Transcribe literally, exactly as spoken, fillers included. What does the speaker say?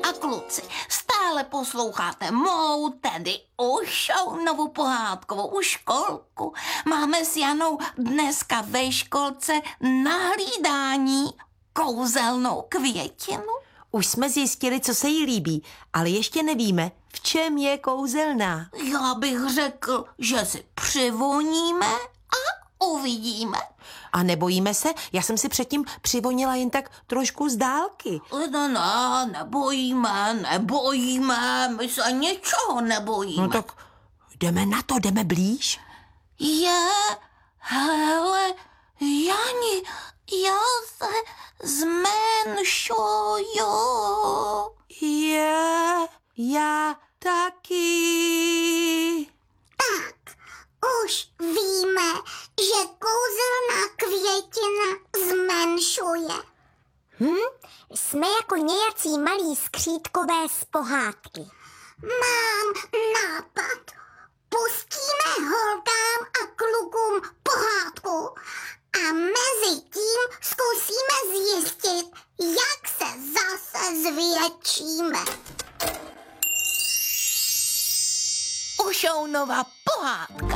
a kluci, stále posloucháte mou, tedy Ušounovu pohádkovou školku. Máme s Janou dneska ve školce na hlídání kouzelnou květinu. Už jsme zjistili, co se jí líbí, ale ještě nevíme, v čem je kouzelná. Já bych řekl, že si přivoníme a uvidíme. A nebojíme se? Já jsem si předtím přivonila jen tak trošku z dálky. No, no, nebojíme, nebojíme, my se ničeho nebojíme. No tak jdeme na to, jdeme blíž. Je, hele, Jani, já se zmenšuju. Je, já taky. Tak, už víme, že kouzelná květina zmenšuje. Hm? Jsme jako nějací malí skřítkové z pohádky. Mám nápad. Pustíme holkám a klukům pohádku a mezi tím zkusíme zjistit, jak se zase zvětšíme. Ušounova pohádka.